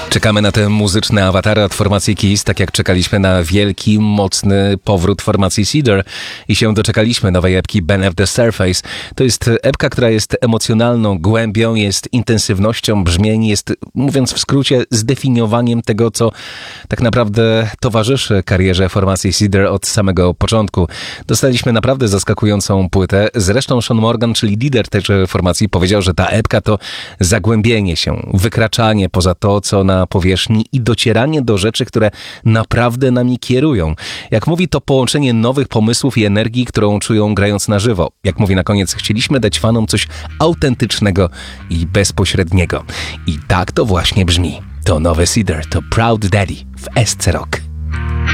Czekamy na te muzyczne awatary od formacji Kiss, tak jak czekaliśmy na wielki, mocny powrót formacji Cedar i się doczekaliśmy nowej epki Beneath the Surface. To jest epka, która jest emocjonalną głębią, jest intensywnością brzmień, jest, mówiąc w skrócie, zdefiniowaniem tego, co tak naprawdę towarzyszy karierze formacji Cedar od samego początku. Dostaliśmy naprawdę zaskakującą płytę. Zresztą Sean Morgan, czyli lider tejże formacji, powiedział, że ta epka to zagłębienie się, wykraczanie poza to, co na powierzchni i docieranie do rzeczy, które naprawdę nami kierują. Jak mówi, to połączenie nowych pomysłów i energii, którą czują grając na żywo. Jak mówi na koniec, chcieliśmy dać fanom coś autentycznego i bezpośredniego. I tak to właśnie brzmi. To nowe Cedar, to Proud Daddy w SC Rock.